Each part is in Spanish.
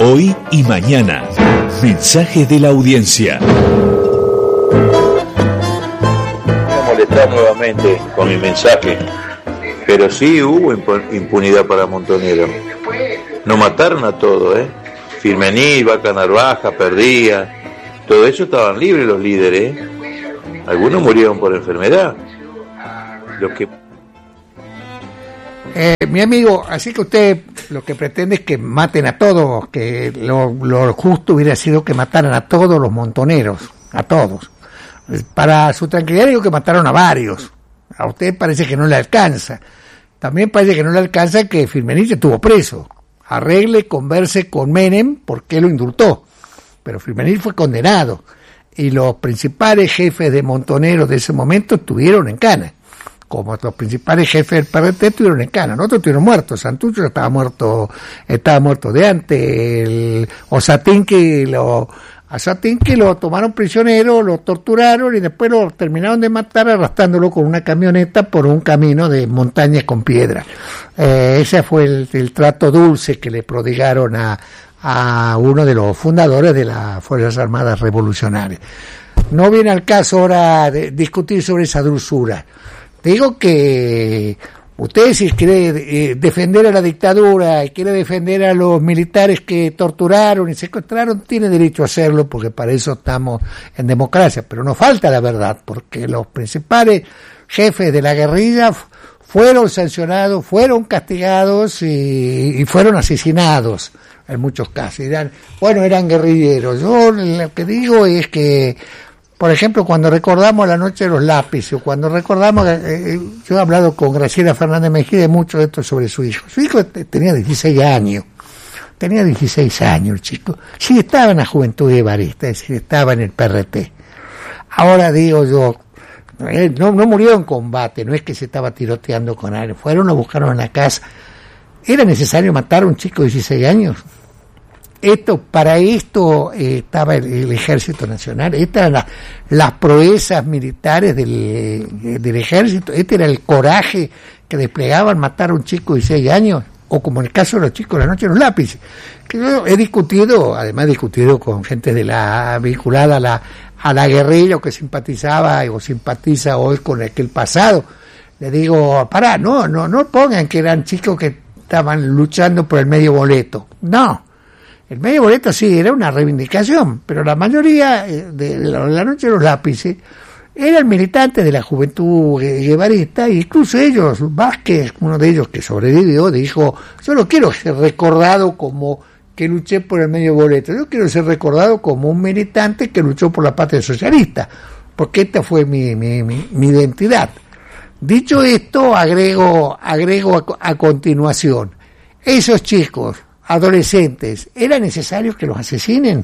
hoy y mañana. Mensajes de la audiencia. Voy a molestar nuevamente con mi mensaje, pero sí hubo impunidad para Montonero. No mataron a todos, Firmení, Vaca Narvaja, Perdía, todo eso estaban libres los líderes, Algunos murieron por enfermedad. Los que mi amigo, así que usted lo que pretende es que maten a todos, que lo justo hubiera sido que mataran a todos los montoneros, a todos. Para su tranquilidad digo que mataron a varios. A usted parece que no le alcanza. También parece que no le alcanza que Firmenich estuvo preso. Arregle, converse con Menem porque lo indultó. Pero Firmenich fue condenado. Y los principales jefes de montoneros de ese momento estuvieron en cana. Como los principales jefes del PRT estuvieron en cana. Nosotros estuvieron muertos. Santucho estaba muerto de antes. A Satinque lo tomaron prisionero, lo torturaron y después lo terminaron de matar arrastrándolo con una camioneta por un camino de montañas con piedra. Ese fue el trato dulce que le prodigaron a uno de los fundadores de las Fuerzas Armadas Revolucionarias. No viene al caso ahora de discutir sobre esa dulzura. Digo que usted, si quiere defender a la dictadura y quiere defender a los militares que torturaron y secuestraron, tiene derecho a hacerlo, porque para eso estamos en democracia. Pero no falta la verdad, porque los principales jefes de la guerrilla fueron sancionados, fueron castigados y fueron asesinados en muchos casos. Eran guerrilleros. Yo lo que digo es que, por ejemplo, cuando recordamos la noche de los lápices, o cuando recordamos, yo he hablado con Graciela Fernández Mejía mucho de esto sobre su hijo. Su hijo tenía 16 años. Tenía 16 años el chico. Sí, estaba en la Juventud Guevarista, es decir, estaba en el PRT. Ahora digo yo, no murió en combate, no es que se estaba tiroteando con alguien. Fueron, lo buscaron en la casa. ¿Era necesario matar a un chico de 16 años? Para esto estaba el Ejército Nacional. Estas eran las proezas militares del Ejército. Este era el coraje que desplegaban matar a un chico de 16 años, o como en el caso de los chicos de la noche de los lápices, que yo he discutido con gente vinculada a la guerrilla, o que simpatizaba o simpatiza hoy con aquel pasado. Le digo, no pongan que eran chicos que estaban luchando por el medio boleto. No. El medio boleto sí era una reivindicación, pero la mayoría de la noche de los lápices eran militantes de la Juventud Guevarista, e incluso ellos, Vázquez, uno de ellos que sobrevivió, dijo: yo no quiero ser recordado como que luché por el medio boleto, yo quiero ser recordado como un militante que luchó por la patria socialista, porque esta fue mi identidad. Dicho esto, agrego a continuación, esos chicos adolescentes, ¿era necesario que los asesinen?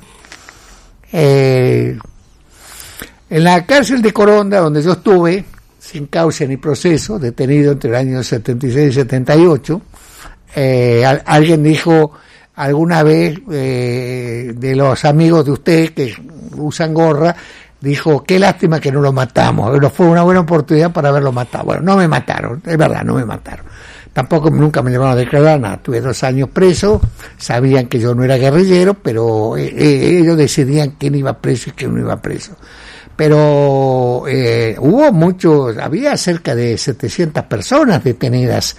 En la cárcel de Coronda, donde yo estuve, sin causa ni proceso, detenido entre el año 76 y 78, alguien dijo alguna vez, de los amigos de usted que usan gorra, dijo: qué lástima que no lo matamos, pero fue una buena oportunidad para haberlo matado. Bueno, no me mataron, es verdad, no me mataron. Tampoco nunca me llevaron a declarar nada. Tuve 2 años preso, sabían que yo no era guerrillero, pero ellos decidían quién iba preso y quién no iba preso. Pero había cerca de 700 personas detenidas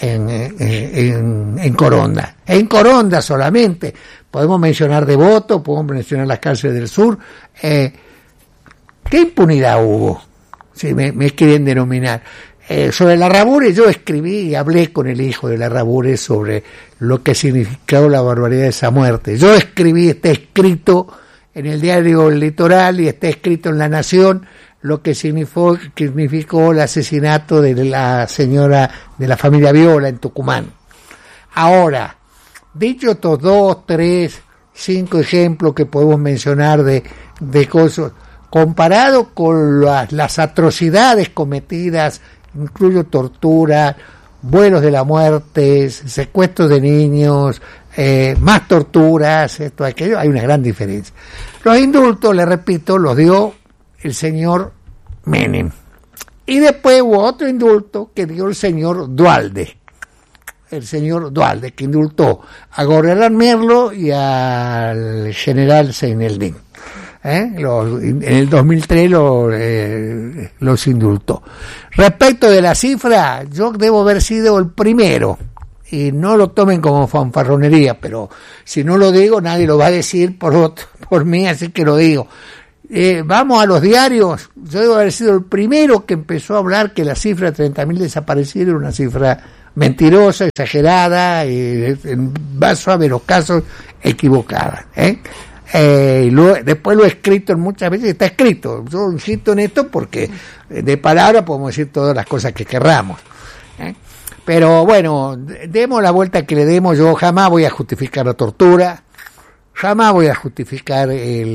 en Coronda. En Coronda solamente. Podemos mencionar Devoto, podemos mencionar las cárceles del sur. ¿Qué impunidad hubo? Si me quieren denominar. Sobre Larrabure, yo escribí y hablé con el hijo de Larrabure sobre lo que significó la barbaridad de esa muerte. Yo escribí, está escrito en el diario El Litoral y está escrito en La Nación lo que significó el asesinato de la señora de la familia Viola en Tucumán. Ahora, dicho estos 2, 3, 5 ejemplos que podemos mencionar de cosas, comparado con las atrocidades cometidas, incluyo tortura, vuelos de la muerte, secuestros de niños, más torturas, esto, aquello, hay una gran diferencia. Los indultos, le repito, los dio el señor Menem. Y después hubo otro indulto que dio el señor Duhalde. el señor Duhalde, que indultó a Gorriarán Merlo y al general Seineldín. En el 2003 los indultó. Respecto de la cifra, yo debo haber sido el primero, y no lo tomen como fanfarronería, pero si no lo digo nadie lo va a decir por mí, así que lo digo. Vamos a los diarios, yo debo haber sido el primero que empezó a hablar que la cifra de 30.000 desaparecidos era una cifra mentirosa, exagerada, y en vaso a los casos equivocada. Después lo he escrito muchas veces, está escrito. Yo insisto en esto porque de palabra podemos decir todas las cosas que querramos. Pero bueno, demos la vuelta que le demos. Yo jamás voy a justificar la tortura, jamás voy a justificar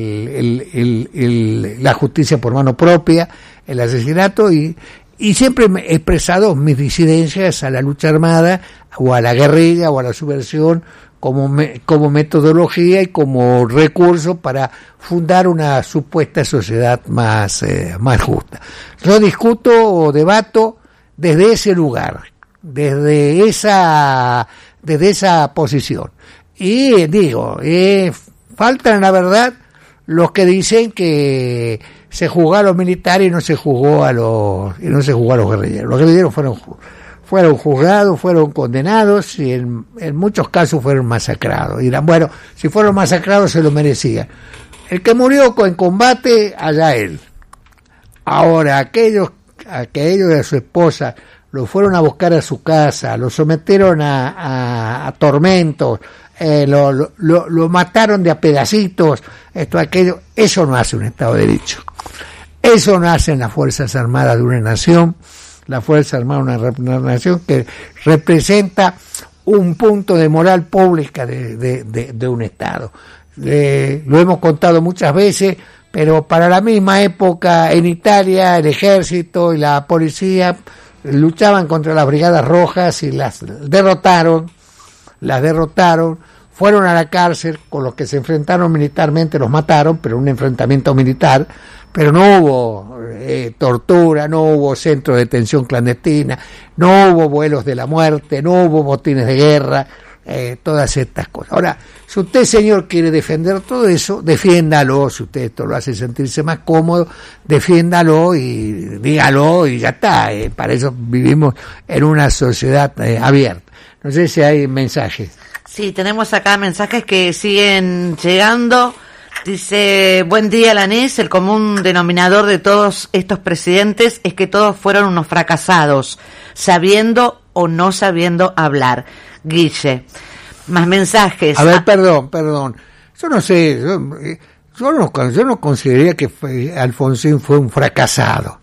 la justicia por mano propia, el asesinato, y siempre he expresado mis disidencias a la lucha armada o a la guerrilla o a la subversión como metodología y como recurso para fundar una supuesta sociedad más justa. Yo discuto o debato desde ese lugar, desde esa posición. Y digo, faltan la verdad los que dicen que se juzgó a los militares y no se juzgó a los guerrilleros. Los guerrilleros fueron juzgados, fueron condenados y en muchos casos fueron masacrados. Dirán, bueno, si fueron masacrados se lo merecían. El que murió en combate, allá él. Ahora, aquellos y a su esposa lo fueron a buscar a su casa, lo sometieron a tormentos, lo mataron de a pedacitos, aquello, eso no hace un Estado de Derecho. Eso no hacen las Fuerzas Armadas de una nación. La Fuerza Armada de una nación que representa un punto de moral pública de un Estado. Lo hemos contado muchas veces, pero para la misma época en Italia el ejército y la policía luchaban contra las brigadas rojas y las derrotaron, fueron a la cárcel, con los que se enfrentaron militarmente los mataron, pero un enfrentamiento militar, pero no hubo tortura, no hubo centro de detención clandestina, no hubo vuelos de la muerte, no hubo botines de guerra, todas estas cosas. Ahora, si usted, señor, quiere defender todo eso, defiéndalo. Si usted esto lo hace sentirse más cómodo, defiéndalo y dígalo y ya está. Para eso vivimos en una sociedad abierta. No sé si hay mensajes. Sí, tenemos acá mensajes que siguen llegando. Dice, buen día, Lanés. El común denominador de todos estos presidentes es que todos fueron unos fracasados, sabiendo o no sabiendo hablar. Guille, más mensajes. A ver, perdón. Yo no sé, yo no consideraría que Alfonsín fue un fracasado.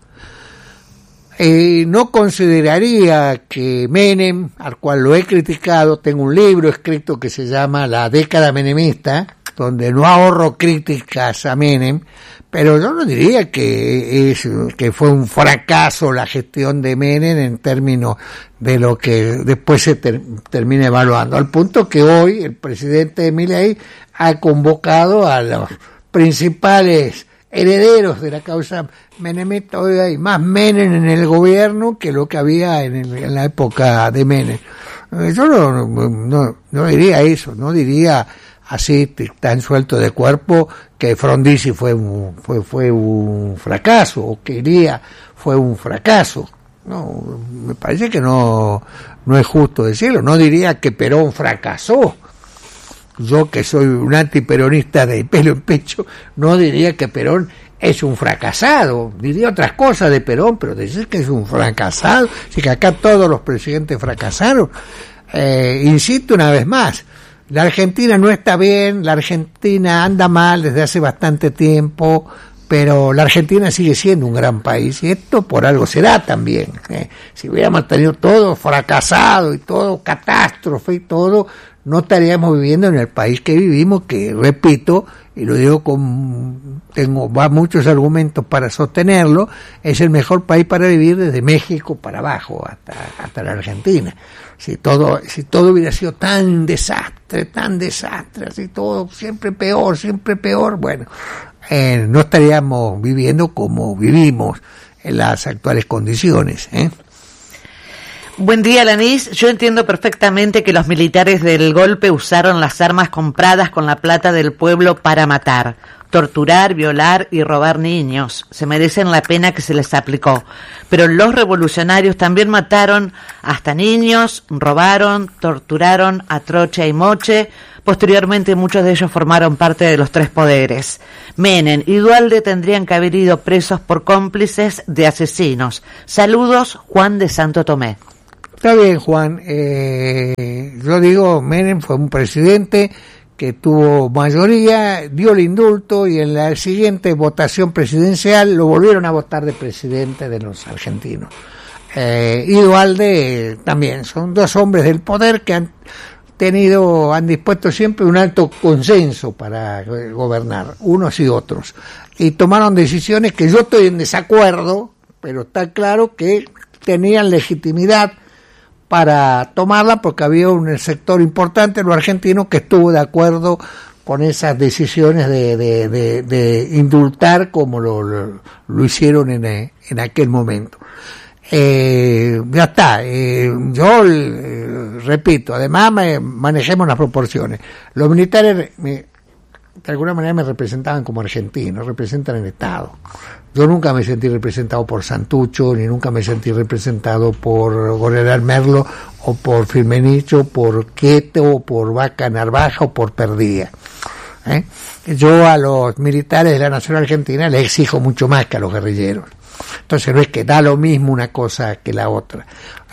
No consideraría que Menem, al cual lo he criticado, tengo un libro escrito que se llama La década menemista, donde no ahorro críticas a Menem, pero yo no diría que fue un fracaso la gestión de Menem en términos de lo que después se termina evaluando, al punto que hoy el presidente Milei ha convocado a los principales herederos de la causa menemista. Hoy hay más Menem en el gobierno que lo que había en la época de Menem. Yo no diría eso, no diría así tan suelto de cuerpo que Frondizi fue un fracaso, o que Iría fue un fracaso. No, me parece que no es justo decirlo. No diría que Perón fracasó. Yo, que soy un antiperonista de pelo en pecho, no diría que Perón es un fracasado. Diría otras cosas de Perón, pero decir que es un fracasado, si que acá todos los presidentes fracasaron. Insisto una vez más, la Argentina no está bien, la Argentina anda mal desde hace bastante tiempo, pero la Argentina sigue siendo un gran país, y esto por algo será también. Si hubiéramos tenido todo fracasado y todo catástrofe y todo, no estaríamos viviendo en el país que vivimos, que, repito, y lo digo tengo muchos argumentos para sostenerlo, es el mejor país para vivir desde México para abajo hasta la Argentina. Si todo hubiera sido tan desastre, así todo siempre peor, bueno, no estaríamos viviendo como vivimos en las actuales condiciones. Buen día, Alanis. Yo entiendo perfectamente que los militares del golpe usaron las armas compradas con la plata del pueblo para matar, torturar, violar y robar niños. Se merecen la pena que se les aplicó. Pero los revolucionarios también mataron hasta niños, robaron, torturaron a troche y moche. Posteriormente muchos de ellos formaron parte de los tres poderes. Menem y Duhalde tendrían que haber ido presos por cómplices de asesinos. Saludos, Juan de Santo Tomé. Está bien, Juan. Yo digo, Menem fue un presidente que tuvo mayoría, dio el indulto y en la siguiente votación presidencial lo volvieron a votar de presidente de los argentinos. Y Duhalde también. Son dos hombres del poder que han dispuesto siempre un alto consenso para gobernar, unos y otros. Y tomaron decisiones que yo estoy en desacuerdo, pero está claro que tenían legitimidad para tomarla porque había un sector importante en los argentinos que estuvo de acuerdo con esas decisiones de indultar como lo hicieron en aquel momento. Ya está. Yo repito, además manejemos las proporciones. Los militares de alguna manera me representaban como argentino, representan el Estado. Yo nunca me sentí representado por Santucho, ni nunca me sentí representado por General Merlo, o por Firmenich, por Quieto, o por Vaca Narvaja, o por Perdía. Yo a los militares de la Nación Argentina les exijo mucho más que a los guerrilleros. Entonces no es que da lo mismo una cosa que la otra.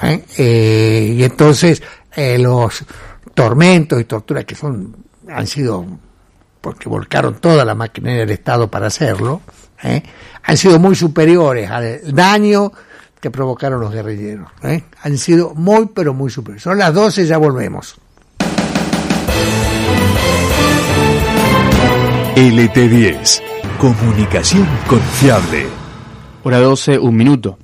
Y entonces los tormentos y torturas que han sido, porque volcaron toda la maquinaria del Estado para hacerlo, han sido muy superiores al daño que provocaron los guerrilleros. Han sido muy, pero muy superiores. Son las 12, ya volvemos. LT10, comunicación confiable. Hora 12, 1 minuto.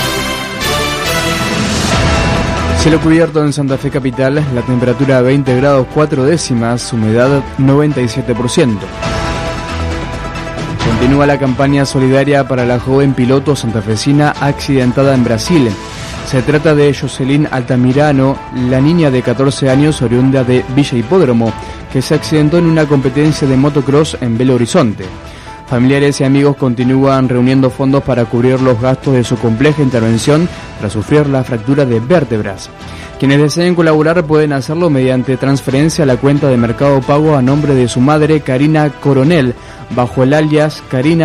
Cielo cubierto en Santa Fe capital, la temperatura 20 grados 4 décimas, humedad 97%. Continúa la campaña solidaria para la joven piloto santafesina accidentada en Brasil. Se trata de Jocelyn Altamirano, la niña de 14 años oriunda de Villa Hipódromo, que se accidentó en una competencia de motocross en Belo Horizonte. Familiares y amigos continúan reuniendo fondos para cubrir los gastos de su compleja intervención tras sufrir la fractura de vértebras. Quienes deseen colaborar pueden hacerlo mediante transferencia a la cuenta de Mercado Pago a nombre de su madre Karina Coronel, bajo el alias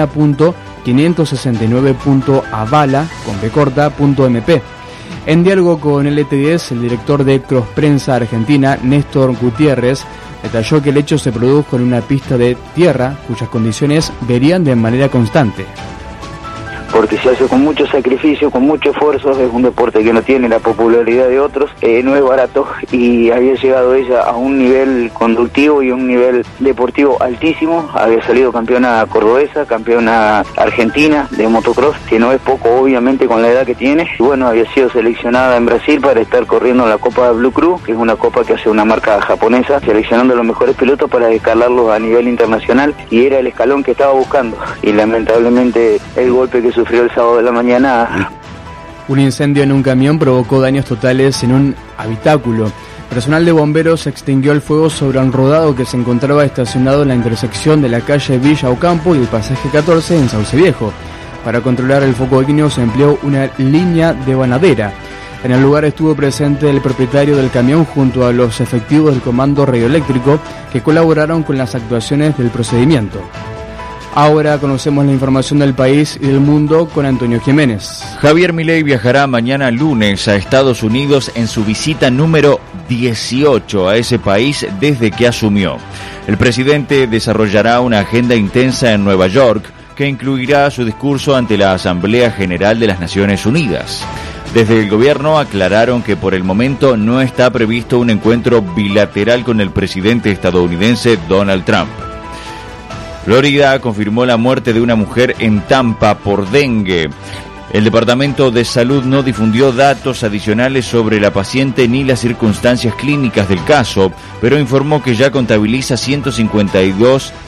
karina.569.avala.mp. En diálogo con LT10, el director de Cross Prensa Argentina, Néstor Gutiérrez, detalló que el hecho se produjo en una pista de tierra cuyas condiciones varían de manera constante. Porque se hace con mucho sacrificio, con mucho esfuerzo, es un deporte que no tiene la popularidad de otros, no es barato, y había llegado ella a un nivel conductivo y un nivel deportivo altísimo. Había salido campeona cordobesa, campeona argentina de motocross, que no es poco obviamente con la edad que tiene, y bueno, había sido seleccionada en Brasil para estar corriendo en la Copa Blue Crew, que es una copa que hace una marca japonesa, seleccionando a los mejores pilotos para escalarlos a nivel internacional, y era el escalón que estaba buscando, y lamentablemente el golpe que sufrió el sábado de la mañana. Un incendio en un camión provocó daños totales en un habitáculo. Personal de bomberos extinguió el fuego sobre un rodado que se encontraba estacionado en la intersección de la calle Villa Ocampo y el pasaje 14 en Sauce Viejo. Para controlar el foco ígneo se empleó una línea de banadera. En el lugar estuvo presente el propietario del camión junto a los efectivos del Comando Radioeléctrico que colaboraron con las actuaciones del procedimiento. Ahora conocemos la información del país y del mundo con Antonio Jiménez. Javier Milei viajará mañana lunes a Estados Unidos en su visita número 18 a ese país desde que asumió. El presidente desarrollará una agenda intensa en Nueva York que incluirá su discurso ante la Asamblea General de las Naciones Unidas. Desde el gobierno aclararon que por el momento no está previsto un encuentro bilateral con el presidente estadounidense Donald Trump. Florida confirmó la muerte de una mujer en Tampa por dengue. El Departamento de Salud no difundió datos adicionales sobre la paciente ni las circunstancias clínicas del caso, pero informó que ya contabiliza 152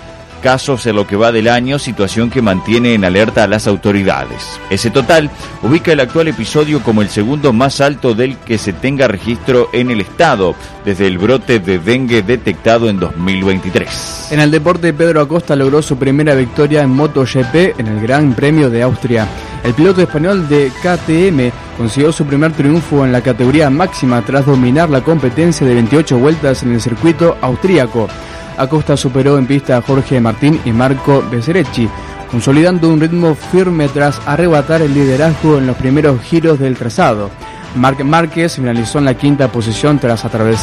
casos en lo que va del año, situación que mantiene en alerta a las autoridades. Ese total ubica el actual episodio como el segundo más alto del que se tenga registro en el estado, desde el brote de dengue detectado en 2023. En el deporte, Pedro Acosta logró su primera victoria en MotoGP en el Gran Premio de Austria. El piloto español de KTM consiguió su primer triunfo en la categoría máxima tras dominar la competencia de 28 vueltas en el circuito austríaco. Acosta superó en pista a Jorge Martín y Marco Bescherecci, consolidando un ritmo firme tras arrebatar el liderazgo en los primeros giros del trazado. Marc Márquez finalizó en la quinta posición tras atravesar